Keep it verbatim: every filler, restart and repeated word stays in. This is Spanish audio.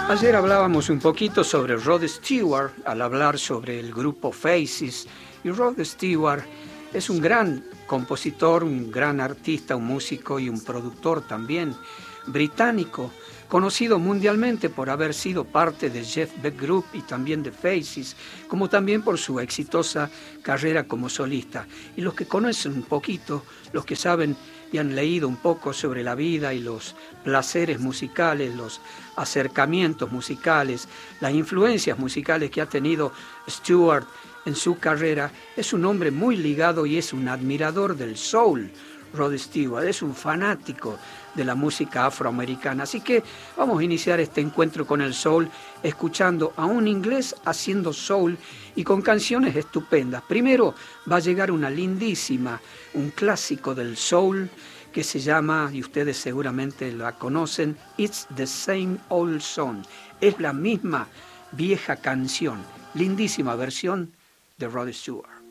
Ayer hablábamos un poquito sobre Rod Stewart al hablar sobre el grupo Faces, y Rod Stewart es un gran compositor, un gran artista, un músico y un productor también británico, conocido mundialmente por haber sido parte de Jeff Beck Group y también de Faces, como también por su exitosa carrera como solista. Y los que conocen un poquito, los que saben y han leído un poco sobre la vida y los placeres musicales, los acercamientos musicales, las influencias musicales que ha tenido Stewart en su carrera, es un hombre muy ligado y es un admirador del soul. Rod Stewart es un fanático de la música afroamericana. Así que vamos a iniciar este encuentro con el soul escuchando a un inglés haciendo soul y con canciones estupendas. Primero va a llegar una lindísima, un clásico del soul que se llama, y ustedes seguramente la conocen, It's the Same Old Song. Es la misma vieja canción, lindísima versión de Rod Stewart.